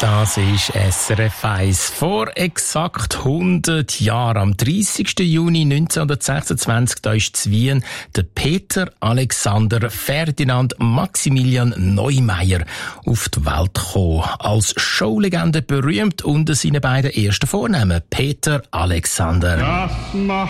Das ist SRF 1. Vor exakt 100 Jahren, am 30. Juni 1926, da ist zu Wien der Peter Alexander Ferdinand Maximilian Neumeier auf die Welt gekommen. Als Showlegende berühmt unter seinen beiden ersten Vornamen, Peter Alexander. Das macht